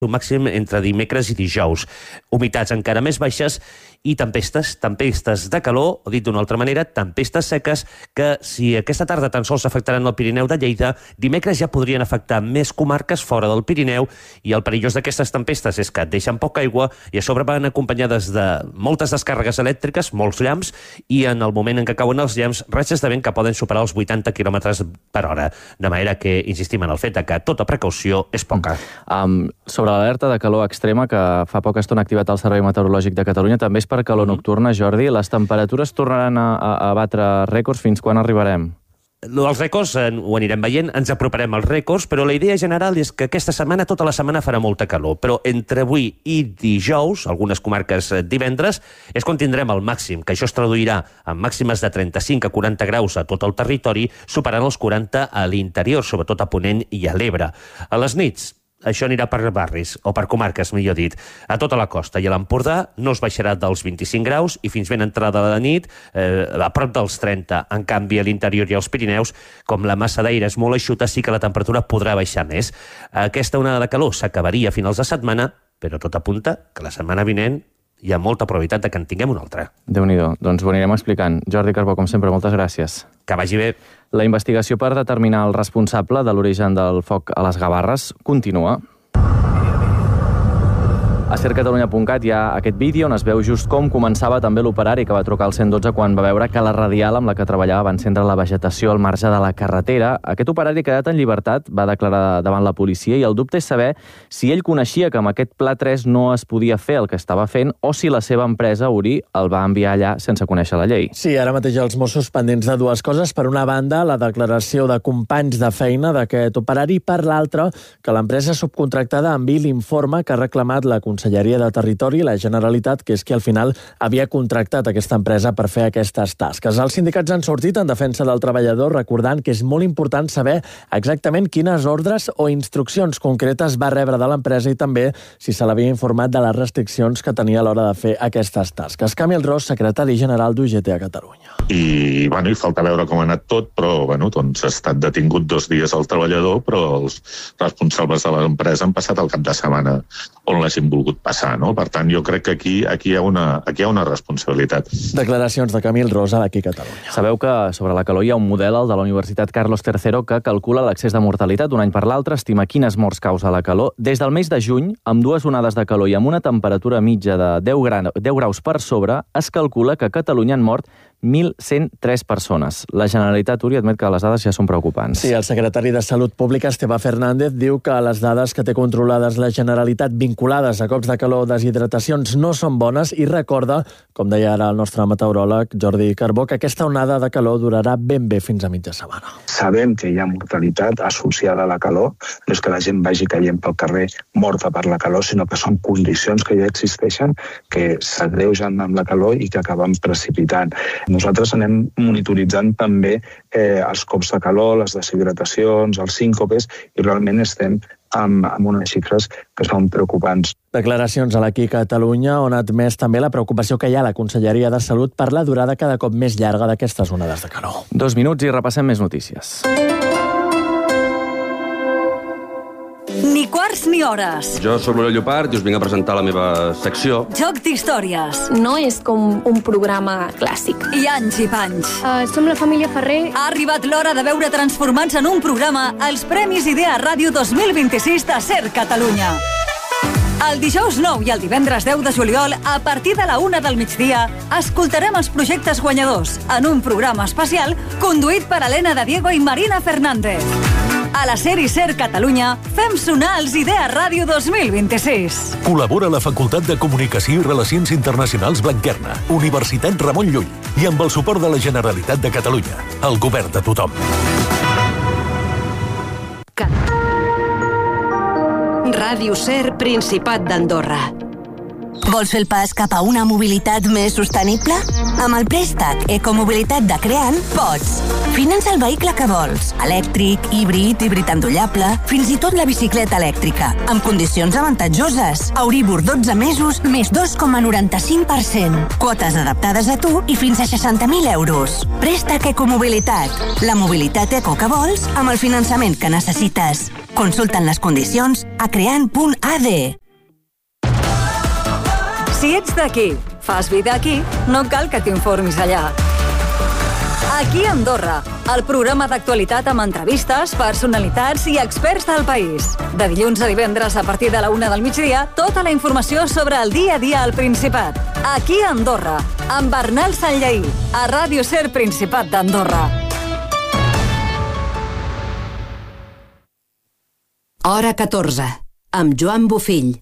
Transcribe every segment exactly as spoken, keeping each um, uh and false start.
un màxim entre dimecres i dijous. Humitats encara més baixes i tempestes, tempestes de calor, o dit d'una altra manera, tempestes seques, que si aquesta tarda tan sols afectaran el Pirineu de Lleida, dimecres ja podrien afectar més comarques fora del Pirineu, i el perillós d'aquestes tempestes és que deixen poca aigua i a sobre van acompanyades de moltes descàrregues elèctriques, molts llamps, i en el moment en què cauen els llamps, ratxes de vent que poden superar els vuitanta quilòmetres per hora. De manera que insistim en el fet que tota precaució és poca. Um, sobre l'alerta de calor extrema que fa poca estona ha activat el Servei Meteorològic de Catalunya, també és per calor nocturna, Jordi. Les temperatures tornaran a, a, a batre rècords. Fins quan arribarem? Els rècords eh, ho anirem veient, ens aproparem als rècords, però la idea general és que aquesta setmana, tota la setmana, farà molta calor. Però entre avui i dijous, algunes comarques divendres, és quan tindrem el màxim, que això es traduirà en màximes de trenta-cinc a quaranta graus a tot el territori, superant els quaranta a l'interior, sobretot a Ponent i a l'Ebre. A les nits, això anirà per barris, o per comarques, millor dit. A tota la costa i a l'Empordà no es baixarà dels vint-i-cinc graus i fins ben entrada de la nit, eh, a prop dels trenta. En canvi, a l'interior i als Pirineus, com la massa d'aire és molt eixuta, sí que la temperatura podrà baixar més. Aquesta onada de calor s'acabaria a finals de setmana, però tot apunta que la setmana vinent hi ha molta probabilitat de que en tinguem una altra. Déu-n'hi-do. Doncs ho anirem explicant. Jordi Carbó, com sempre, moltes gràcies. Que vagi bé. La investigació per determinar el responsable de l'origen del foc a les Gavarres continua. A ser catalunya punt cat hi ha aquest vídeo on es veu just com començava també l'operari que va trucar al cent dotze quan va veure que la radial amb la que treballava va encendre la vegetació al marge de la carretera. Aquest operari, quedat en llibertat, va declarar davant la policia i el dubte és saber si ell coneixia que amb aquest pla tres no es podia fer el que estava fent o si la seva empresa, Uri, el va enviar allà sense conèixer la llei. Sí, ara mateix els Mossos pendents de dues coses. Per una banda, la declaració de companys de feina d'aquest operari, i per l'altra, que l'empresa subcontractada enviï l'informe que ha reclamat la Conselleria de Territori i la Generalitat, que és qui al final havia contractat aquesta empresa per fer aquestes tasques. Els sindicats han sortit en defensa del treballador, recordant que és molt important saber exactament quines ordres o instruccions concretes va rebre de l'empresa i també si se l'havia informat de les restriccions que tenia a l'hora de fer aquestes tasques. Camil Ros, secretari general d'U G T a Catalunya. I, bueno, i falta veure com ha anat tot, però bueno, doncs, ha estat detingut dos dies el treballador, però els responsables de l'empresa han passat el cap de setmana on l'hagin volgut passar. No? Per tant, jo crec que aquí, aquí, hi ha una, aquí hi ha una responsabilitat. Declaracions de Camil Rosa d'aquí a Catalunya. Sabeu que sobre la calor hi ha un model, el de la Universitat Carlos tercero, que calcula l'accés de mortalitat d'un any per l'altre, estima quines morts causa la calor. Des del mes de juny, amb dues onades de calor i amb una temperatura mitja de deu graus per sobre, es calcula que a Catalunya han mort mil cent tres persones. La Generalitat, Uri, admet que les dades ja són preocupants. Sí, el secretari de Salut Pública, Esteve Fernández, diu que les dades que té controlades la Generalitat vinculades a cops de calor o deshidratacions no són bones i recorda, com deia ara el nostre meteoròleg Jordi Carbó, que aquesta onada de calor durarà ben bé fins a mitja setmana. Sabem que hi ha mortalitat associada a la calor, no és que la gent vagi caient pel carrer morta per la calor, sinó que són condicions que ja existeixen, que s'agreugen amb la calor i que acaben precipitant. Nosaltres anem monitoritzant també eh, els cops de calor, les deshidratacions, els síncopes, i realment estem amb, amb unes xifres que són preocupants. Declaracions a l'Aquí Catalunya, on ha admès també la preocupació que hi ha a la Conselleria de Salut per la durada cada cop més llarga d'aquestes onades de calor. Dos minuts i repassem més notícies. Ni quarts ni hores. Jo soc l'Oriol Llopart i us vinc a presentar la meva secció. Joc d'històries. No és com un programa clàssic. I anys i panys. Uh, som la família Ferrer. Ha arribat l'hora de veure transformats en un programa els Premis Idea Ràdio dos mil vint-i-sis de Ser Catalunya. El dijous nou i el divendres deu de juliol, a partir de la una del migdia, escoltarem els projectes guanyadors en un programa especial conduït per Helena de Diego i Marina Fernández. A la sèrie Ser Catalunya fem sonar els Idea Ràdio dos mil vint-i-sis. Col·labora la Facultat de Comunicació i Relacions Internacionals Blanquerna, Universitat Ramon Llull i amb el suport de la Generalitat de Catalunya, el govern de tothom. Ràdio Ser, Principat d'Andorra. Vols fer el pas cap a una mobilitat més sostenible? Amb el préstec Ecomobilitat de Creant pots. Finança el vehicle que vols. Elèctric, híbrid, híbrid endollable, fins i tot la bicicleta elèctrica. Amb condicions avantatjoses. Euribor dotze mesos, més dos coma noranta-cinc per cent. Quotes adaptades a tu i fins a seixanta mil euros. Préstec Ecomobilitat. La mobilitat eco que vols amb el finançament que necessites. Consulta'n les condicions a creant punt a d. Si ets d'aquí, fas vida aquí, no cal que t'informis allà. Aquí a Andorra, el programa d'actualitat amb entrevistes, personalitats i experts del país. De dilluns a divendres a partir de la una del migdia, tota la informació sobre el dia a dia al Principat. Aquí a Andorra, amb Bernal Sanllaí, a Ràdio Ser Principat d'Andorra. Hora catorze, amb Joan Bofill.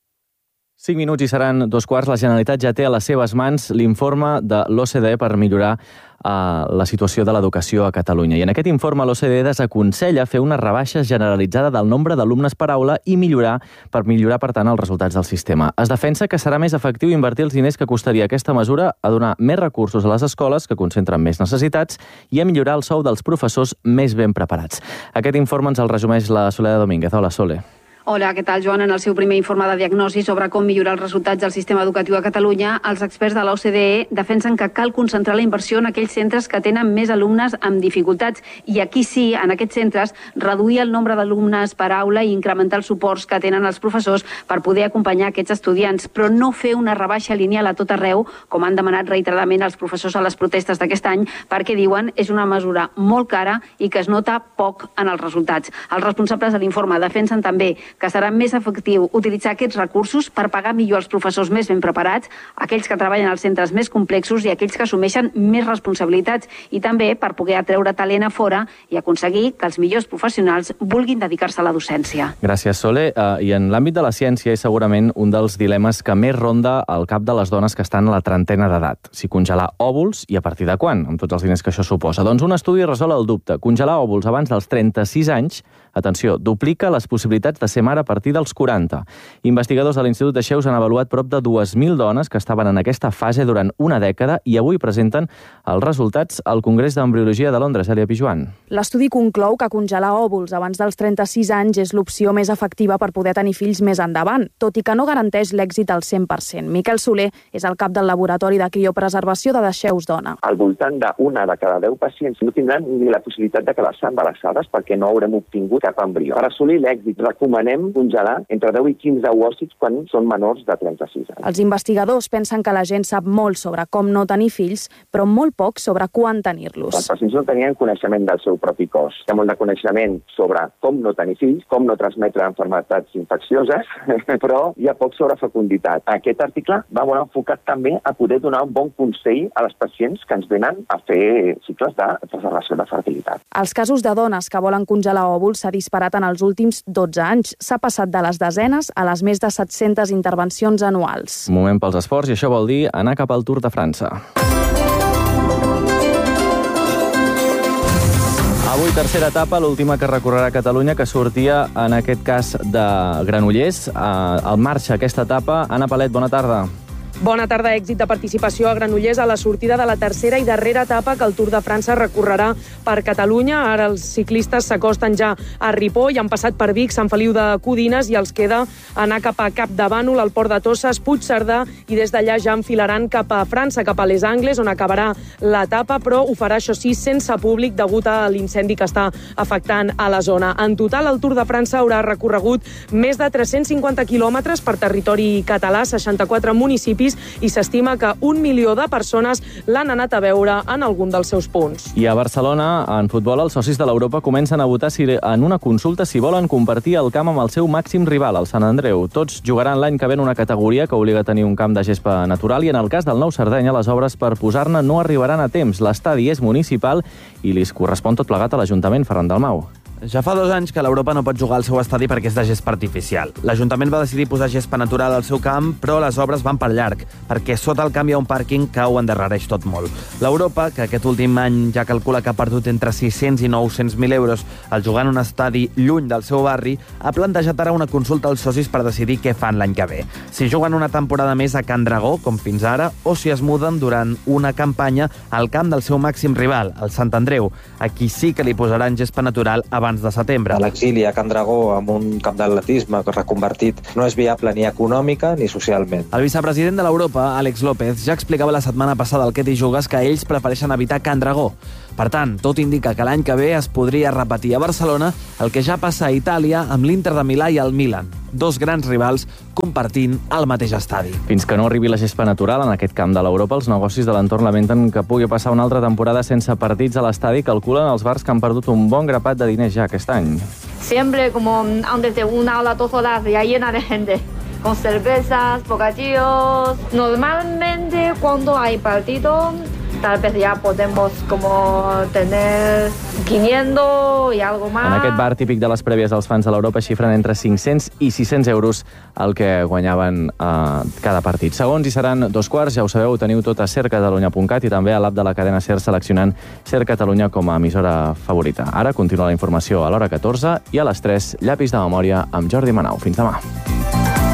Cinc minuts i seran dos quarts. La Generalitat ja té a les seves mans l'informe de l'O C D E per millorar eh, la situació de l'educació a Catalunya. I en aquest informe l'O C D E desaconsella fer una rebaixa generalitzada del nombre d'alumnes per aula i millorar per millorar, per tant, els resultats del sistema. Es defensa que serà més efectiu invertir els diners que costaria aquesta mesura a donar més recursos a les escoles, que concentren més necessitats, i a millorar el sou dels professors més ben preparats. Aquest informe ens el resumeix la Soledad Domínguez. Hola, Sole. Hola, què tal, Joan? En el seu primer informe de diagnosi sobre com millorar els resultats del sistema educatiu a Catalunya, els experts de l'O C D E defensen que cal concentrar la inversió en aquells centres que tenen més alumnes amb dificultats i aquí sí, en aquests centres, reduir el nombre d'alumnes per aula i incrementar els suports que tenen els professors per poder acompanyar aquests estudiants, però no fer una rebaixa lineal a tot arreu, com han demanat reiteradament els professors a les protestes d'aquest any, perquè diuen és una mesura molt cara i que es nota poc en els resultats. Els responsables de l'informe defensen també que serà més efectiu utilitzar aquests recursos per pagar millor els professors més ben preparats, aquells que treballen als centres més complexos i aquells que assumeixen més responsabilitats i també per poder atreure talent a fora i aconseguir que els millors professionals vulguin dedicar-se a la docència. Gràcies, Sole. Uh, I en l'àmbit de la ciència és segurament un dels dilemes que més ronda al cap de les dones que estan a la trentena d'edat. Si congelar òvuls i a partir de quan, amb tots els diners que això suposa. Doncs un estudi resol el dubte. Congelar òvuls abans dels trenta-sis anys, atenció, duplica les possibilitats de ser mare a partir dels quaranta. Investigadors de l'Institut de Xeus han avaluat prop de dues mil dones que estaven en aquesta fase durant una dècada i avui presenten els resultats al Congrés d'Embriologia de Londres. Elia Pijuan. L'estudi conclou que congelar òvuls abans dels trenta-sis anys és l'opció més efectiva per poder tenir fills més endavant, tot i que no garanteix l'èxit al cent per cent. Miquel Soler és el cap del Laboratori de Criopreservació de Dexeus Dona. Al voltant d'una de cada deu pacients no tindran ni la possibilitat de quedar-se embarassades perquè no haurem obtingut cap embrió. Per assolir l'èxit recomanem congelar entre deu i quinze òvuls quan són menors de trenta-sis anys. Els investigadors pensen que la gent sap molt sobre com no tenir fills, però molt poc sobre quan tenir-los. Els pacients no tenien coneixement del seu propi cos. Hi ha molt de coneixement sobre com no tenir fills, com no transmetre malalties infeccioses, però hi ha poc sobre fecunditat. Aquest article va molt enfocat també a poder donar un bon consell a les pacients que ens venen a fer cicles de preservació de fertilitat. Els casos de dones que volen congelar òvuls s'ha disparat en els últims dotze anys. S'ha passat de les desenes a les més de set-centes intervencions anuals. Moment pels esports i això vol dir anar cap al Tour de França. Avui tercera etapa, l'última que recorrerà Catalunya, que sortia en aquest cas de Granollers. Al marxa aquesta etapa. Anna Palet, bona tarda. Bona tarda, èxit de participació a Granollers a la sortida de la tercera i darrera etapa que el Tour de França recorrerà per Catalunya. Ara els ciclistes s'acosten ja a Ripoll, han passat per Vic, Sant Feliu de Codines i els queda anar cap a Capdavànol, al Port de Tosses, Puigcerdà i des d'allà ja enfilaran cap a França, cap a Les Angles, on acabarà l'etapa, però ho farà, això sí, sense públic degut a l'incendi que està afectant a la zona. En total, el Tour de França haurà recorregut més de tres-cents cinquanta quilòmetres per territori català, seixanta-quatre municipis, i s'estima que un milió de persones l'han anat a veure en algun dels seus punts. I a Barcelona, en futbol, els socis de l'Europa comencen a votar si, en una consulta si volen compartir el camp amb el seu màxim rival, el Sant Andreu. Tots jugaran l'any que ve en una categoria que obliga a tenir un camp de gespa natural i en el cas del Nou Sardenya, les obres per posar-ne no arribaran a temps. L'estadi és municipal i li correspon tot plegat a l'Ajuntament, Ferran Dalmau. Ja fa dos anys que l'Europa no pot jugar al seu estadi perquè és de gespa artificial. L'Ajuntament va decidir posar gespa natural al seu camp, però les obres van per llarg, perquè sota el camp hi ha un pàrquing que ho endarrereix tot molt. L'Europa, que aquest últim any ja calcula que ha perdut entre sis-cents i nou-cents mil euros al jugar en un estadi lluny del seu barri, ha plantejat ara una consulta als socis per decidir què fan l'any que ve. Si juguen una temporada més a Can Dragó, com fins ara, o si es muden durant una campanya al camp del seu màxim rival, el Sant Andreu. Aquí sí que li posaran gespa natural abans de setembre. L'exili a Can Dragó amb un camp d'atletisme reconvertit no és viable ni econòmica ni socialment. El vicepresident de l'Europa, Àlex López, ja explicava la setmana passada al Què t'hi jugues que ells prefereixen evitar Can Dragó. Per tant, tot indica que l'any que ve es podria repetir a Barcelona el que ja passa a Itàlia amb l'Inter de Milà i el Milan, dos grans rivals compartint el mateix estadi. Fins que no arribi la gespa natural en aquest camp de l'Europa, els negocis de l'entorn lamenten que pugui passar una altra temporada sense partits a l'estadi. Calculen els bars que han perdut un bon grapat de diners ja aquest any. Siempre como antes de una hora, dos horas, ya llena de gente. Con cervezas, bocadillos. Normalmente cuando hay partido, tal vez ya podemos como tener quinientos y algo más. En aquest bar típic de les prèvies dels fans de l'Europa xifren entre cinc-cents i sis-cents euros el que guanyaven eh, cada partit. Segons hi seran dos quarts, ja ho sabeu, ho teniu tot a ser catalunya punt cat i també a l'app de la cadena SER seleccionant Ser Catalunya com a emissora favorita. Ara continua la informació a l'hora catorze i a les tres, llapis de memòria amb Jordi Manau. Fins demà.